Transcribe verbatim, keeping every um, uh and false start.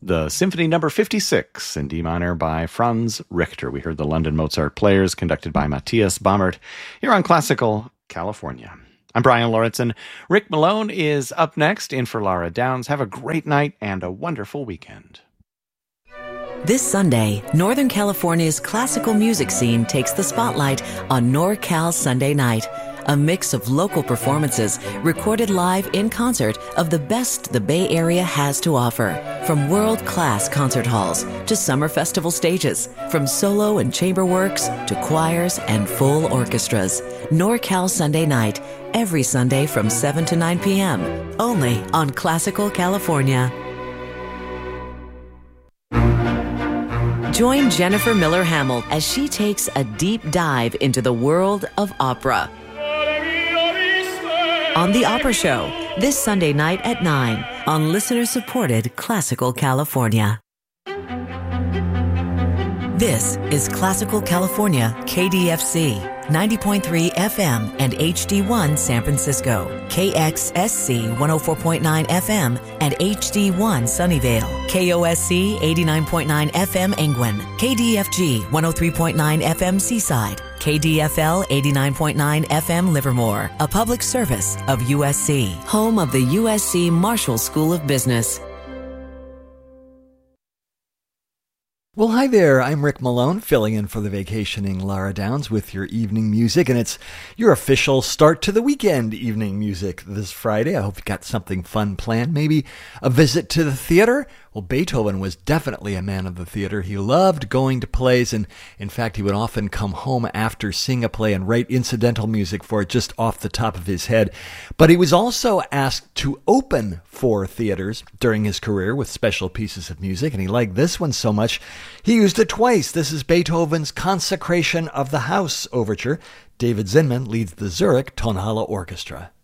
the Symphony Number fifty-six in D minor by Franz Richter. We heard the London Mozart Players, conducted by Matthias Baumert, here on Classical California. I'm Brian Lauritsen. Rick Malone is up next in for Laura Downs. Have a great night and a wonderful weekend. This Sunday, Northern California's classical music scene takes the spotlight on NorCal Sunday Night, a mix of local performances recorded live in concert of the best the Bay Area has to offer. From world-class concert halls to summer festival stages, from solo and chamber works to choirs and full orchestras. NorCal Sunday Night, every Sunday from seven to nine p.m., only on Classical California. Join Jennifer Miller Hamill as she takes a deep dive into the world of opera on The Opera Show, this Sunday night at nine on listener-supported Classical California. This is Classical California K D F C, ninety point three F M and H D one San Francisco, K X S C one oh four point nine F M and H D one Sunnyvale, K O S C eighty-nine point nine F M Engwin, K D F G one oh three point nine F M Seaside, K D F L eighty-nine point nine F M Livermore, a public service of U S C, home of the U S C Marshall School of Business. Well, hi there. I'm Rick Malone, filling in for the vacationing Laura Downs with your evening music, and it's your official start to the weekend evening music this Friday. I hope you got something fun planned, maybe a visit to the theater. Well, Beethoven was definitely a man of the theater. He loved going to plays, and in fact, he would often come home after seeing a play and write incidental music for it just off the top of his head. But he was also asked to open for theaters during his career with special pieces of music, and he liked this one so much, he used it twice. This is Beethoven's Consecration of the House Overture. David Zinman leads the Zurich Tonhalle Orchestra.